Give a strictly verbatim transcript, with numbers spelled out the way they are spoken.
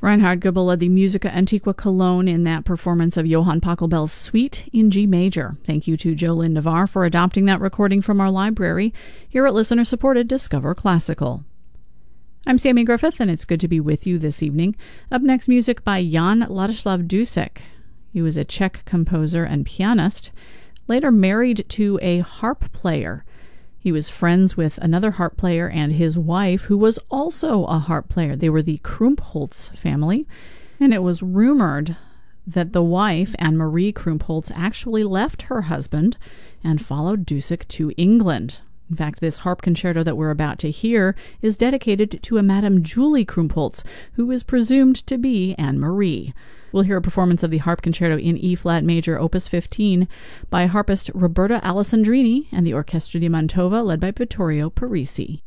Reinhard Goebel led the Musica Antiqua Cologne in that performance of Johann Pachelbel's Suite in G major. Thank you to Jolyn Navarre for adopting that recording from our library here at listener-supported Discover Classical. I'm Sammy Griffith, and it's good to be with you this evening. Up next, music by Jan Ladislav Dušek. He was a Czech composer and pianist, later married to a harp player. He was friends with another harp player and his wife, who was also a harp player. They were the Krumpholz family, and it was rumored that the wife, Anne-Marie Krumpholz, actually left her husband and followed Dušek to England. In fact, this harp concerto that we're about to hear is dedicated to a Madame Julie Krumpholz, who is presumed to be Anne-Marie. We'll hear a performance of the harp concerto in E-flat major, opus fifteen, by harpist Roberta Alessandrini and the Orchestra di Mantova, led by Vittorio Parisi.